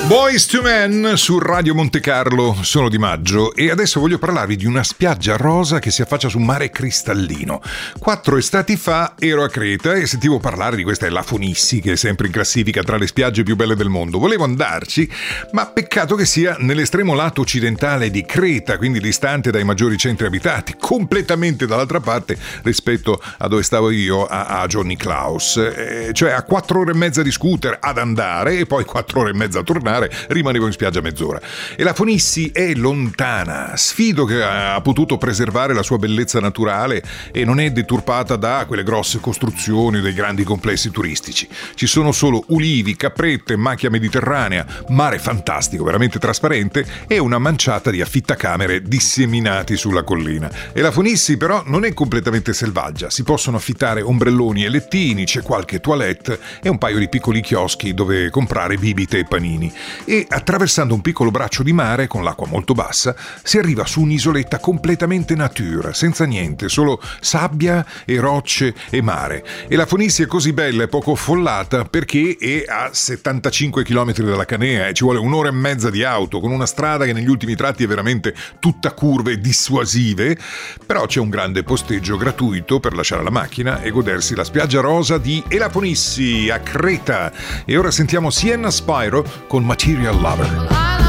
Boyz II Men su Radio Monte Carlo, sono Di Maggio e adesso voglio parlarvi di una spiaggia rosa che si affaccia su un mare cristallino. 4 estati fa ero a Creta e sentivo parlare di questa Elafonissi che è sempre in classifica tra le spiagge più belle del mondo. Volevo andarci, ma peccato che sia nell'estremo lato occidentale di Creta, quindi distante dai maggiori centri abitati, completamente dall'altra parte rispetto a dove stavo io, a Johnny Klaus. Cioè a 4 ore e mezza di scooter ad andare e poi 4 ore e mezza a tornare. Rimanevo in spiaggia mezz'ora. Elafonissi è lontana, sfido che ha potuto preservare la sua bellezza naturale e non è deturpata da quelle grosse costruzioni o dei grandi complessi turistici. Ci sono solo ulivi, caprette, macchia mediterranea, mare fantastico, veramente trasparente e una manciata di affittacamere disseminati sulla collina. Elafonissi però non è completamente selvaggia, si possono affittare ombrelloni e lettini, c'è qualche toilette e un paio di piccoli chioschi dove comprare bibite e panini. E attraversando un piccolo braccio di mare con l'acqua molto bassa si arriva su un'isoletta completamente natura, senza niente, solo sabbia e rocce e mare. E Elafonissi è così bella e poco affollata perché è a 75 km dalla Canea e ci vuole un'ora e mezza di auto con una strada che negli ultimi tratti è veramente tutta curve dissuasive, però c'è un grande posteggio gratuito per lasciare la macchina e godersi la spiaggia rosa di Elafonissi a Creta. E ora sentiamo Sienna Spyro con Material Lover.